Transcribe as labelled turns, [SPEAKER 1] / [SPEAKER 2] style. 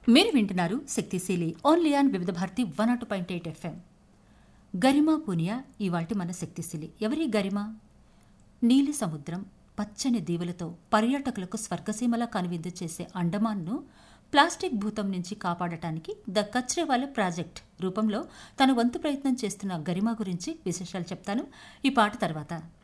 [SPEAKER 1] మీరు వింటున్నారు శక్తిశీలి ఓన్లీ ఆన్ వివిధ భారతి 102.8 FM. గరిమా పూనియా ఇవాల్టి మన శక్తిశీలి. ఎవరి గరిమా? నీలి సముద్రం పచ్చని దీవులతో పర్యాటకులకు స్వర్గసీమలా కనువిందు చేసే అండమాన్ను ప్లాస్టిక్ భూతం నుంచి కాపాడటానికి ద కచ్రేవాల ప్రాజెక్ట్ రూపంలో తన వంతు ప్రయత్నం చేస్తున్న గరిమా గురించి విశేషాలు చెప్తాను ఈ పాట తర్వాత.